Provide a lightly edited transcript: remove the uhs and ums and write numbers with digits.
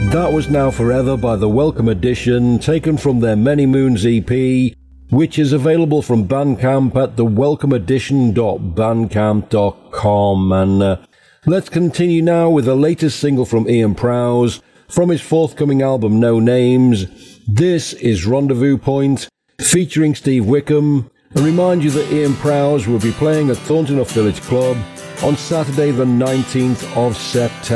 That was Now Forever by The Welcome Edition, taken from their Many Moons EP, which is available from Bandcamp at thewelcomeedition.bandcamp.com. And let's continue now with the latest single from Ian Prowse from his forthcoming album No Names. This is Rendezvous Point, featuring Steve Wickham. And remind you that Ian Prowse will be playing at Thornton Village Club on Saturday the 19th of September.